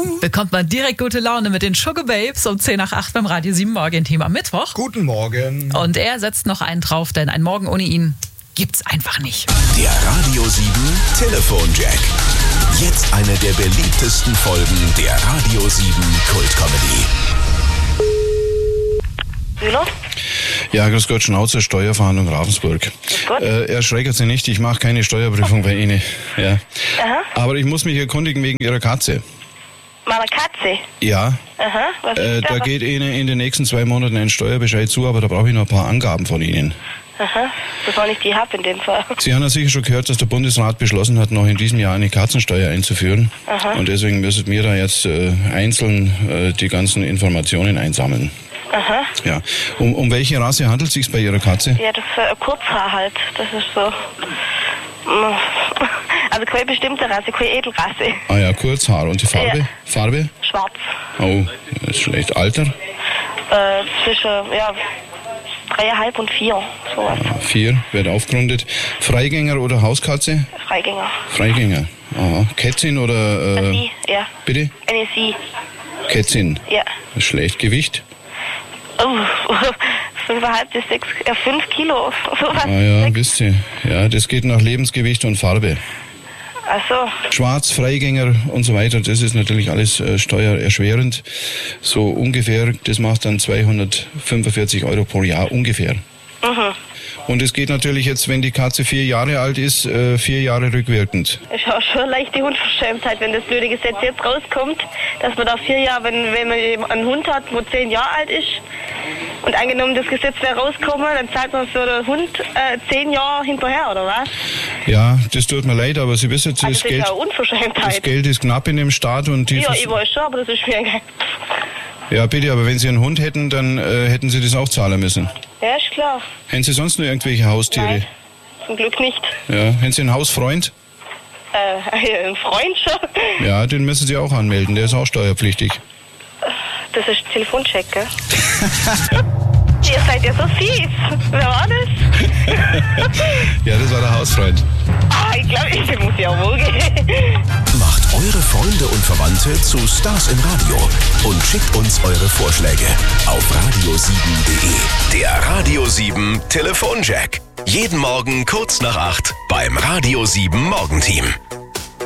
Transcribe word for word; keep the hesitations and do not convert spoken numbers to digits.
Bekommt man direkt gute Laune mit den Sugar Babes um zehn nach acht beim Radio sieben Morgen-Team am Mittwoch. Guten Morgen. Und er setzt noch einen drauf, denn ein Morgen ohne ihn gibt's einfach nicht. Der Radio sieben Telefonjack. Jetzt eine der beliebtesten Folgen der Radio sieben Kult-Comedy. Müller? Ja, grüß Gott, Schnauzer, Steuerverhandlung Ravensburg. Grüß Gott. Äh, erschreckert Sie nicht, ich mache keine Steuerprüfung bei Ihnen. Ja. Aha. Aber ich muss mich erkundigen wegen Ihrer Katze. Meiner Katze? Ja, Aha, was äh, ist da was? geht Ihnen in den nächsten zwei Monaten ein Steuerbescheid zu, aber da brauche ich noch ein paar Angaben von Ihnen. Aha, bevor ich die habe in dem Fall. Sie haben ja sicher schon gehört, dass der Bundesrat beschlossen hat, noch in diesem Jahr eine Katzensteuer einzuführen. Aha. Und deswegen müssen wir da jetzt äh, einzeln äh, die ganzen Informationen einsammeln. Aha. Ja. Um, um welche Rasse handelt es sich bei Ihrer Katze? Ja, das ist ein Kurzhaar halt. Das ist so. mm, Also keine bestimmte Rasse, keine Edelrasse. Ah ja, Kurzhaar. Und die Farbe? Ja. Farbe? Schwarz. Oh, das ist schlecht. Alter? Äh, zwischen, ja, dreieinhalb und vier. Sowas. Vier, wird aufgerundet. Freigänger oder Hauskatze? Freigänger. Freigänger. Aha. Kätzin oder... Eine Äh, Sie, ja. bitte? Eine Sie, Kätzin. ja. Schlecht. Gewicht? Oh, fünfeinhalb bis sechs, äh, fünf Kilo. Sowas. Ah ja, Sechs. wisst ihr. Ja, das geht nach Lebensgewicht und Farbe. Ach so. Schwarz, Freigänger und so weiter, das ist natürlich alles äh, steuererschwerend. So ungefähr, das macht dann zweihundertfünfundvierzig Euro pro Jahr ungefähr. Mhm. Und es geht natürlich jetzt, wenn die Katze vier Jahre alt ist, äh, vier Jahre rückwirkend. Ich habe schon leicht die Unverschämtheit, wenn das blöde Gesetz jetzt rauskommt, dass man da vier Jahre, wenn, wenn man einen Hund hat, wo zehn Jahre alt ist, und angenommen das Gesetz wäre rausgekommen, dann zahlt man für den Hund äh, zehn Jahre hinterher, oder was? Ja, das tut mir leid, aber Sie wissen, das, Also das ist Geld, ja eine Unverschämtheit. das Geld ist knapp in dem Staat. Und die Ja, vers- ich weiß schon, aber das ist mir egal. ja, bitte, aber wenn Sie einen Hund hätten, dann äh, hätten Sie das auch zahlen müssen. Ja, ist klar. Hätten Sie sonst noch irgendwelche Haustiere? Nein, zum Glück nicht. Ja, hätten Sie einen Hausfreund? Äh, ein Freund schon. Ja, den müssen Sie auch anmelden, der ist auch steuerpflichtig. Das ist Telefoncheck, gell? Ihr seid ja so fies. Wer war das? Ja, das war der Hausfreund. Ah, ich glaube, ich muss ja wohl gehen. Macht eure Freunde und Verwandte zu Stars im Radio und schickt uns eure Vorschläge auf radio sieben punkt de. Der Radio sieben Telefonjack. Jeden Morgen kurz nach acht beim Radio sieben Morgenteam.